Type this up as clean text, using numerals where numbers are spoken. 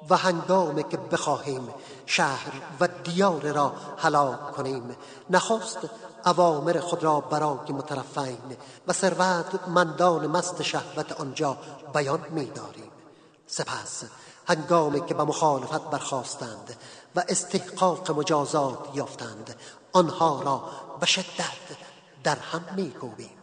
و هنگامی که بخواهیم شهر و دیار را هلاک کنیم، نخست اوامر خود را برای مترفین و ثروتمندان مست شهوت آنجا بیان می‌داریم. سپس هنگامی که به مخالفت برخاستند و استحقاق مجازات یافتند، آنها را به شدت در هم می‌کوبیم.